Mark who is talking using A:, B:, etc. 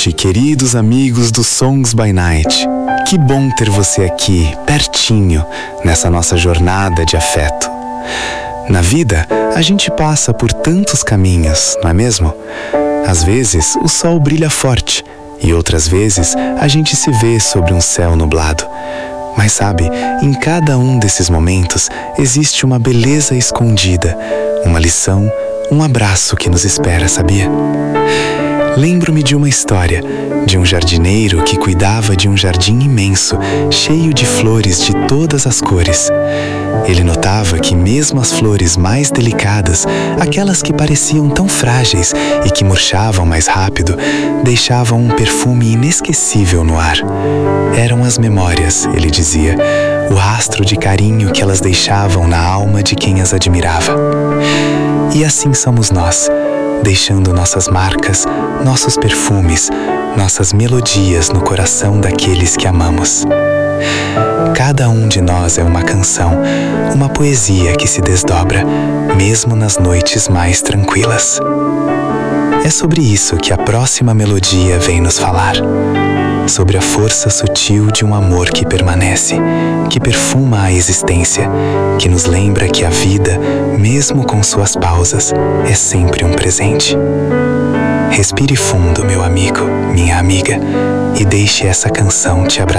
A: noite, queridos amigos do Songs by Night. Que bom ter você aqui, pertinho, nessa nossa jornada de afeto. Na vida, a gente passa por tantos caminhos, não é mesmo? Às vezes, o sol brilha forte e outras vezes a gente se vê sobre um céu nublado. Mas sabe, em cada um desses momentos existe uma beleza escondida, uma lição, um abraço que nos espera, sabia? Lembro-me de uma história, de um jardineiro que cuidava de um jardim imenso, cheio de flores de todas as cores. Ele notava que mesmo as flores mais delicadas, aquelas que pareciam tão frágeis e que murchavam mais rápido, deixavam um perfume inesquecível no ar. Eram as memórias, ele dizia, o rastro de carinho que elas deixavam na alma de quem as admirava. E assim somos nós, deixando nossas marcas, nossos perfumes, nossas melodias no coração daqueles que amamos. Cada um de nós é uma canção, uma poesia que se desdobra, mesmo nas noites mais tranquilas. É sobre isso que a próxima melodia vem nos falar. Sobre a força sutil de um amor que permanece, que perfuma a existência, que nos lembra que a vida, mesmo com suas pausas, é sempre um presente. Respire fundo, meu amigo, minha amiga, e deixe essa canção te abraçar.